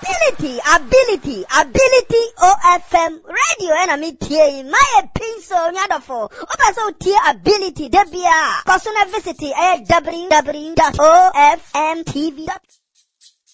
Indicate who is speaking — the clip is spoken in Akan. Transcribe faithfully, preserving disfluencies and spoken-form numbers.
Speaker 1: ability, ability, ability O F M radio and a meeting. My pencil, Yadafo. Opa so tier ability, Debia. Personal visit at w w w dot o f m t v dot com.